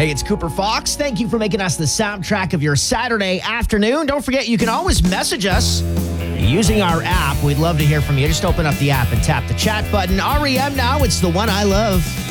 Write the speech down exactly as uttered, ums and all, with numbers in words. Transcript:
Hey, it's Cooper Fox. Thank you for making us the soundtrack of your Saturday afternoon. Don't forget, you can always message us using our app. We'd love to hear from you. Just open up the app and tap the chat button. R E M now, it's the one I love.